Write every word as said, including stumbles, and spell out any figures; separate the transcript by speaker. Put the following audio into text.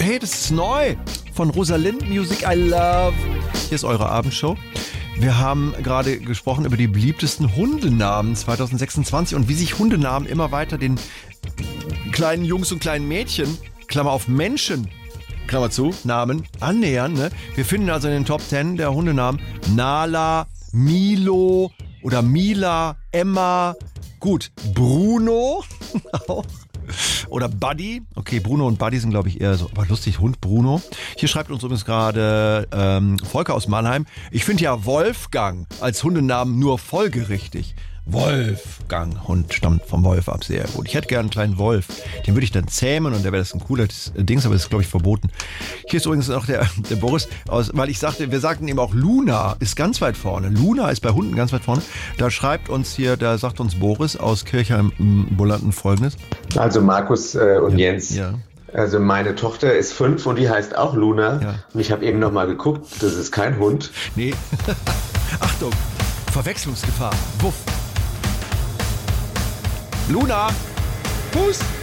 Speaker 1: hey, das ist neu. Von Rosalind Music I Love. Hier ist eure Abendshow. Wir haben gerade gesprochen über die beliebtesten Hundenamen zwanzig sechsundzwanzig und wie sich Hundenamen immer weiter den kleinen Jungs und kleinen Mädchen, Klammer auf Menschen, Klammer zu, Namen, annähern. Ne? Wir finden also in den Top Ten der Hundenamen Nala, Milo oder Mila, Emma, gut, Bruno auch. Oder Buddy. Okay, Bruno und Buddy sind, glaube ich, eher so, aber lustig, Hund Bruno. Hier schreibt uns übrigens gerade ähm, Volker aus Mannheim. Ich finde ja Wolfgang als Hundenamen nur folgerichtig. Wolfgang, Hund stammt vom Wolf ab, sehr gut. Ich hätte gerne einen kleinen Wolf. Den würde ich dann zähmen und der wäre das ein cooler Dings, aber das ist, glaube ich, verboten. Hier ist übrigens noch der, der Boris, aus, weil ich sagte, wir sagten eben auch Luna ist ganz weit vorne. Luna ist bei Hunden ganz weit vorne. Da schreibt uns hier, da sagt uns Boris aus Kirchheim Bullanten Folgendes.
Speaker 2: Also Markus äh, und
Speaker 1: ja,
Speaker 2: Jens.
Speaker 1: Ja.
Speaker 2: Also meine Tochter ist fünf und die heißt auch Luna.
Speaker 1: Ja.
Speaker 2: Und ich habe eben noch mal geguckt, das ist kein Hund.
Speaker 1: Nee. Achtung, Verwechslungsgefahr. Wuff. Luna, Fuß.